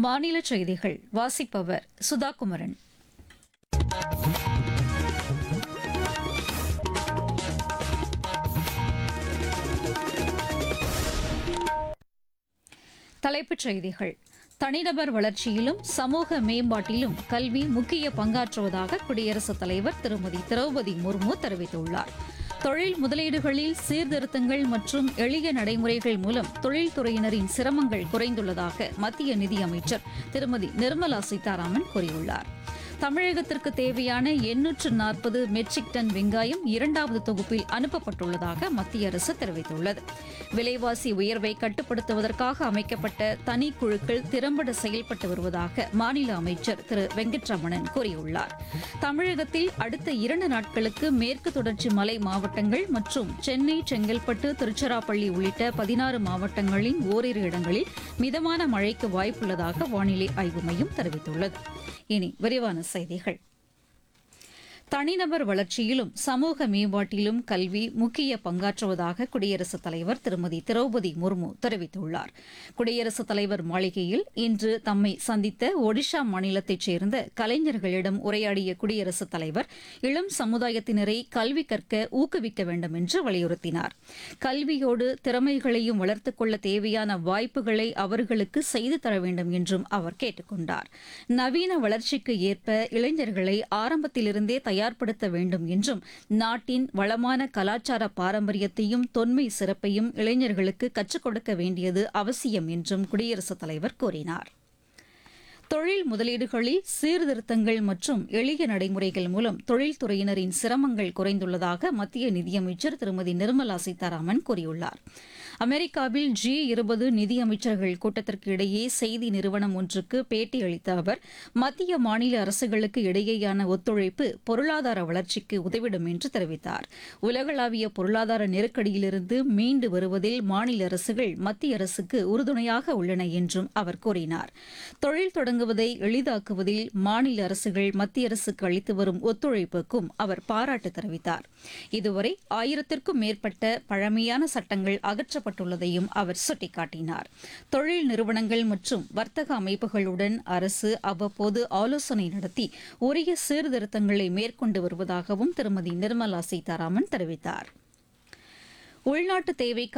மாநில செய்திகள் வாசிப்பவர் சுதாகுமரன். தலைப்புச் செய்திகள். தனிநபர் வளர்ச்சியிலும் சமூக மேம்பாட்டிலும் கல்வி முக்கிய பங்காற்றுவதாக குடியரசுத் தலைவர் திருமதி திரௌபதி முர்மு தெரிவித்துள்ளார். தொழில் முதலீடுகளில் சீர்திருத்தங்கள் மற்றும் எளிய நடைமுறைகள் மூலம் தொழில்துறையினரின் சிரமங்கள் குறைந்துள்ளதாக மத்திய நிதியமைச்சர் திருமதி நிர்மலா சீதாராமன் கூறியுள்ளார். தமிழகத்திற்கு தேவையான 840 மெட்ரிக் டன் வெங்காயம் 2வது தொகுப்பில் அனுப்பப்பட்டுள்ளதாக மத்திய அரசு தெரிவித்துள்ளது. விலைவாசி உயர்வை கட்டுப்படுத்துவதற்காக அமைக்கப்பட்ட தனிக்குழுக்கள் திறம்பட செயல்பட்டு வருவதாக மாநில அமைச்சர் திரு வெங்கட்ரமணன் கூறியுள்ளார். தமிழகத்தில் அடுத்த 2 நாட்களுக்கு மேற்கு தொடர்ச்சி மலை மாவட்டங்கள் மற்றும் சென்னை, செங்கல்பட்டு, திருச்சிராப்பள்ளி உள்ளிட்ட 16 மாவட்டங்களின் ஓரிரு இடங்களில் மிதமான மழைக்கு வாய்ப்புள்ளதாக வானிலை ஆய்வு மையம் தெரிவித்துள்ளது. இனி விரிவான செய்திகள். தனிநபர் வளர்ச்சியிலும் சமூக மேம்பாட்டிலும் கல்வி முக்கிய பங்காற்றுவதாக குடியரசுத் தலைவர் திருமதி திரௌபதி முர்மு தெரிவித்துள்ளார். குடியரசுத் தலைவர் மாளிகையில் இன்று தம்மை சந்தித்த ஒடிஷா மாநிலத்தைச் சேர்ந்த கலைஞர்களிடம் உரையாடிய குடியரசுத் தலைவர் இளம் சமுதாயத்தினரை கல்வி கற்க ஊக்குவிக்க வேண்டும் என்று வலியுறுத்தினார். கல்வியோடு திறமைகளையும் வளர்த்துக் கொள்ள தேவையான வாய்ப்புகளை அவர்களுக்கு செய்து தர வேண்டும் என்றும் அவர் கேட்டுக் கொண்டார். நவீன வளர்ச்சிக்கு ஏற்ப இளைஞர்களை ஆரம்பத்திலிருந்தே தயார்படுத்த வேண்டும் என்றும் நாட்டின் வளமான கலாச்சார பாரம்பரியத்தையும் தொன்மை சிறப்பையும் இளைஞர்களுக்கு கற்றுக் கொடுக்க வேண்டியது அவசியம் என்றும் குடியரசுத் தலைவர் கூறினார். தொழில் முதலீடுகளில் சீர்திருத்தங்கள் மற்றும் எளிய நடைமுறைகள் மூலம் தொழில்துறையினரின் சிரமங்கள் குறைந்துள்ளதாக மத்திய நிதியமைச்சர் திருமதி நிர்மலா சீதாராமன் கூறியுள்ளார். அமெரிக்காவில் G20 நிதியமைச்சர்கள் கூட்டத்திற்கு இடையே செய்தி நிறுவனம் ஒன்றுக்கு பேட்டியளித்த அவர் மத்திய மாநில அரசுகளுக்கு இடையேயான ஒத்துழைப்பு பொருளாதார வளர்ச்சிக்கு உதவிடும் என்று தெரிவித்தார். உலகளாவிய பொருளாதார நெருக்கடியிலிருந்து மீண்டு வருவதில் மாநில அரசுகள் மத்திய அரசுக்கு உறுதுணையாக உள்ளன என்றும் அவர் கூறினார். தொழில் தொடங்குவதை எளிதாக்குவதில் மாநில அரசுகள் மத்திய அரசுக்கு அளித்து வரும் ஒத்துழைப்புக்கும் அவர் பாராட்டு தெரிவித்தார். இதுவரை 1000க்கும் மேற்பட்ட பழமையான சட்டங்கள் அகற்றப்பட்டுள்ளதையும் அவர் சுட்டிக்காட்டினார். தொழில் நிறுவனங்கள் மற்றும் வர்த்தக அமைப்புகளுடன் அரசு அவ்வப்போது ஆலோசனை நடத்தி உரிய சீர்திருத்தங்களை மேற்கொண்டு வருவதாகவும் திருமதி நிர்மலா சீதாராமன் தெரிவித்தார். உள்நாட்டு தேவைக்கு